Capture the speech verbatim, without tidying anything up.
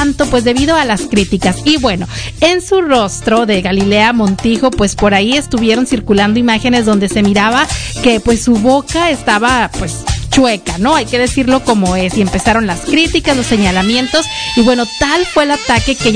tanto, pues debido a las críticas. Y bueno, en su rostro de Galilea Montijo, pues por ahí estuvieron circulando imágenes donde se miraba que pues su boca estaba pues chueca, ¿no? Hay que decirlo como es. Y empezaron las críticas, los señalamientos, y bueno, tal fue el ataque que